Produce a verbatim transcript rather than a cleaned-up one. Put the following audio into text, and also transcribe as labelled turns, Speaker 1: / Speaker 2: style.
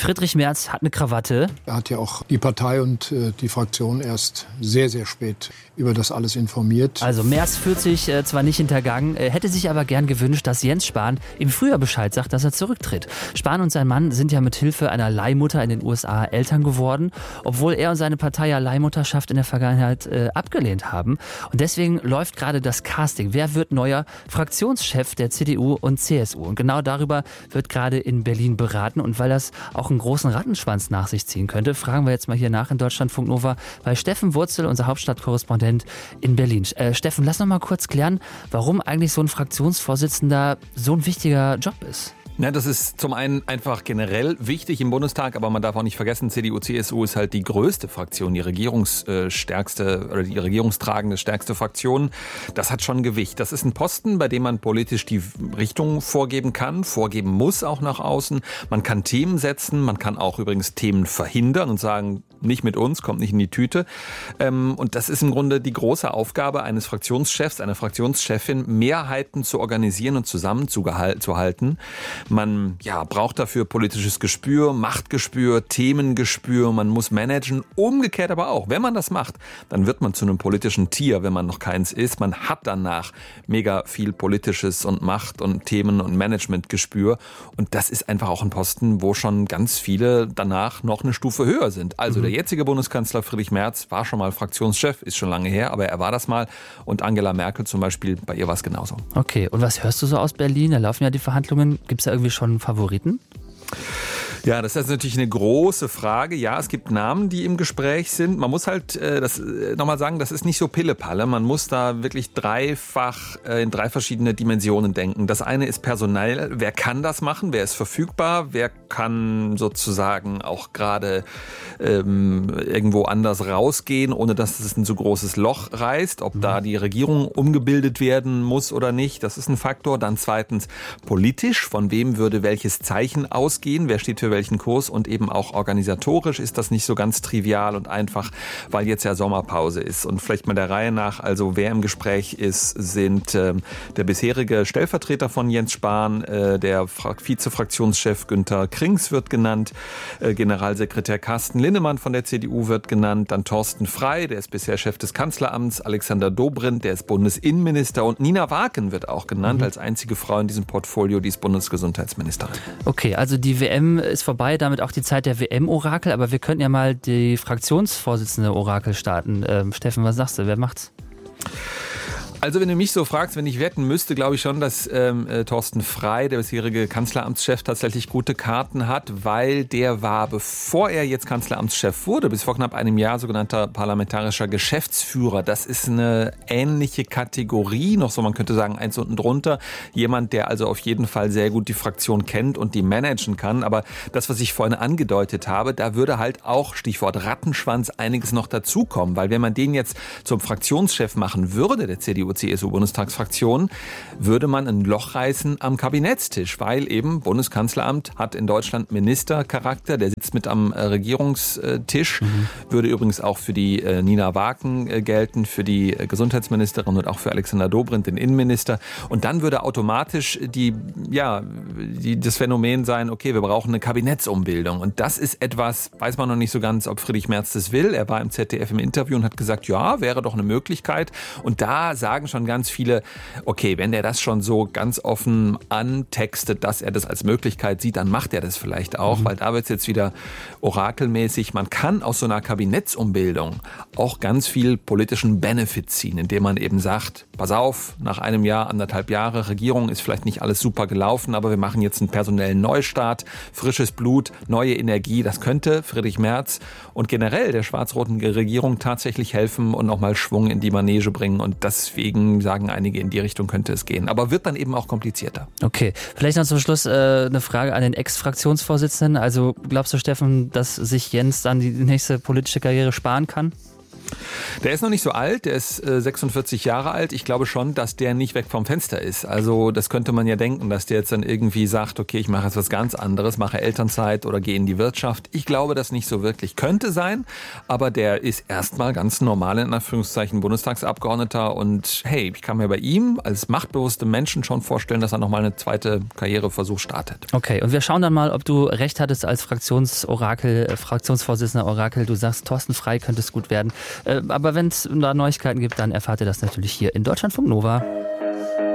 Speaker 1: Friedrich Merz hat eine Krawatte.
Speaker 2: Er hat ja auch die Partei und äh, die Fraktion erst sehr, sehr spät über das alles informiert.
Speaker 1: Also Merz fühlt sich äh, zwar nicht hintergangen, äh, hätte sich aber gern gewünscht, dass Jens Spahn im Frühjahr Bescheid sagt, dass er zurücktritt. Spahn und sein Mann sind ja mit Hilfe einer Leihmutter in den U S A Eltern geworden, obwohl er und seine Partei ja Leihmutterschaft in der Vergangenheit äh, abgelehnt haben. Und deswegen läuft gerade das Casting. Wer wird neuer Fraktionschef der C D U und C S U? Und genau darüber wird gerade in Berlin beraten. Und weil das auch einen großen Rattenschwanz nach sich ziehen könnte, fragen wir jetzt mal hier nach in Deutschlandfunk Nova bei Steffen Wurzel, unser Hauptstadtkorrespondent in Berlin. Äh, Steffen, lass noch mal kurz klären, warum eigentlich so ein Fraktionsvorsitzender so ein wichtiger Job ist.
Speaker 3: Ja, das ist zum einen einfach generell wichtig im Bundestag, aber man darf auch nicht vergessen, C D U, C S U ist halt die größte Fraktion, die regierungsstärkste oder die regierungstragende stärkste Fraktion. Das hat schon Gewicht. Das ist ein Posten, bei dem man politisch die Richtung vorgeben kann, vorgeben muss auch nach außen. Man kann Themen setzen, man kann auch übrigens Themen verhindern und sagen, nicht mit uns, kommt nicht in die Tüte. Und das ist im Grunde die große Aufgabe eines Fraktionschefs, einer Fraktionschefin, Mehrheiten zu organisieren und zusammenzuhalten. Man ja, braucht dafür politisches Gespür, Machtgespür, Themengespür. Man muss managen. Umgekehrt aber auch. Wenn man das macht, dann wird man zu einem politischen Tier, wenn man noch keins ist. Man hat danach mega viel politisches und Macht und Themen- und Managementgespür. Und das ist einfach auch ein Posten, wo schon ganz viele danach noch eine Stufe höher sind. Also mhm. der jetzige Bundeskanzler Friedrich Merz war schon mal Fraktionschef, ist schon lange her, aber er war das mal. Und Angela Merkel zum Beispiel, bei ihr war es genauso.
Speaker 1: Okay, und was hörst du so aus Berlin? Da laufen ja die Verhandlungen. Gibt es da irgendwie schon einen Favoriten?
Speaker 3: Ja, das ist natürlich eine große Frage. Ja, es gibt Namen, die im Gespräch sind. Man muss halt äh, das äh, nochmal sagen, das ist nicht so Pillepalle. Man muss da wirklich dreifach äh, in drei verschiedene Dimensionen denken. Das eine ist personell. Wer kann das machen? Wer ist verfügbar? Wer kann sozusagen auch gerade ähm, irgendwo anders rausgehen, ohne dass es ein so großes Loch reißt? Ob da die Regierung umgebildet werden muss oder nicht, das ist ein Faktor. Dann zweitens politisch. Von wem würde welches Zeichen ausgehen? Wer steht für welchen Kurs? Und eben auch organisatorisch ist das nicht so ganz trivial und einfach, weil jetzt ja Sommerpause ist. Und vielleicht mal der Reihe nach, also wer im Gespräch ist, sind äh, der bisherige Stellvertreter von Jens Spahn, äh, der Vizefraktionschef Günther Krings wird genannt, äh, Generalsekretär Carsten Linnemann von der C D U wird genannt, dann Thorsten Frey, der ist bisher Chef des Kanzleramts, Alexander Dobrindt, der ist Bundesinnenminister und Nina Waken wird auch genannt mhm. als einzige Frau in diesem Portfolio, die ist Bundesgesundheitsministerin.
Speaker 1: Okay, also die W M ist vorbei, damit auch die Zeit der W M-Orakel, aber wir könnten ja mal die Fraktionsvorsitzende Orakel starten. Ähm, Steffen, was sagst du, wer macht's?
Speaker 3: Also wenn du mich so fragst, wenn ich wetten müsste, glaube ich schon, dass ähm, äh, Thorsten Frey, der bisherige Kanzleramtschef, tatsächlich gute Karten hat, weil der war, bevor er jetzt Kanzleramtschef wurde, bis vor knapp einem Jahr sogenannter parlamentarischer Geschäftsführer. Das ist eine ähnliche Kategorie, noch so, man könnte sagen, eins unten drunter. Jemand, der also auf jeden Fall sehr gut die Fraktion kennt und die managen kann. Aber das, was ich vorhin angedeutet habe, da würde halt auch, Stichwort Rattenschwanz, einiges noch dazukommen. Weil wenn man den jetzt zum Fraktionschef machen würde, der C D U C S U-Bundestagsfraktion, würde man ein Loch reißen am Kabinettstisch, weil eben Bundeskanzleramt hat in Deutschland Ministercharakter, der sitzt mit am Regierungstisch, mhm. würde übrigens auch für die äh, Nina Waken äh, gelten, für die äh, Gesundheitsministerin und auch für Alexander Dobrindt, den Innenminister. Und dann würde automatisch die, ja, die, das Phänomen sein, okay, wir brauchen eine Kabinettsumbildung. Und das ist etwas, weiß man noch nicht so ganz, ob Friedrich Merz das will. Er war im Z D F im Interview und hat gesagt, ja, wäre doch eine Möglichkeit. Und da sagen schon ganz viele, okay, wenn der das schon so ganz offen antextet, dass er das als Möglichkeit sieht, dann macht er das vielleicht auch, mhm. weil da wird es jetzt wieder orakelmäßig. Man kann aus so einer Kabinettsumbildung auch ganz viel politischen Benefit ziehen, indem man eben sagt, pass auf, nach einem Jahr, anderthalb Jahre Regierung ist vielleicht nicht alles super gelaufen, aber wir machen jetzt einen personellen Neustart, frisches Blut, neue Energie. Das könnte Friedrich Merz und generell der schwarz-roten Regierung tatsächlich helfen und nochmal Schwung in die Manege bringen. Und deswegen sagen einige, in die Richtung könnte es gehen. Aber wird dann eben auch komplizierter.
Speaker 1: Okay, vielleicht noch zum Schluss äh, eine Frage an den Ex-Fraktionsvorsitzenden. Also glaubst du, Steffen, dass sich Jens dann die nächste politische Karriere sparen kann?
Speaker 3: Der ist noch nicht so alt, der ist äh, sechsundvierzig Jahre alt. Ich glaube schon, dass der nicht weg vom Fenster ist. Also das könnte man ja denken, dass der jetzt dann irgendwie sagt, okay, ich mache jetzt was ganz anderes, mache Elternzeit oder gehe in die Wirtschaft. Ich glaube das nicht so wirklich. Könnte sein, aber der ist erstmal ganz normal in Anführungszeichen Bundestagsabgeordneter und hey, ich kann mir bei ihm als machtbewusste Menschen schon vorstellen, dass er nochmal eine zweite Karriereversuch startet.
Speaker 1: Okay, und wir schauen dann mal, ob du recht hattest als Fraktionsorakel, äh, Fraktionsvorsitzender Orakel. Du sagst, Thorsten Frey könnte es gut werden. Äh, aber wenn es da Neuigkeiten gibt, dann erfahrt ihr das natürlich hier in Deutschlandfunk Nova.